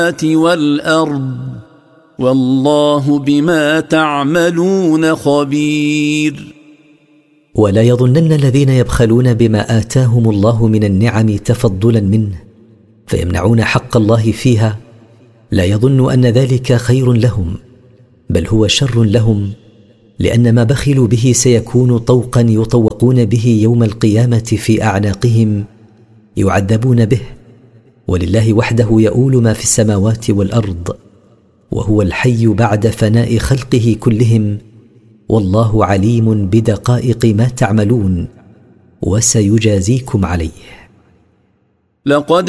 والأرض والله بما تعملون خبير. ولا يظنن الذين يبخلون بما آتاهم الله من النعم تفضلا منه فيمنعون حق الله فيها، لا يظن أن ذلك خير لهم، بل هو شر لهم، لأن ما بخلوا به سيكون طوقا يطوقون به يوم القيامة في أعناقهم يعذبون به. ولله وحده يؤول ما في السماوات والأرض، وهو الحي بعد فناء خلقه كلهم، والله عليم بدقائق ما تعملون وسيجازيكم عليه. لقد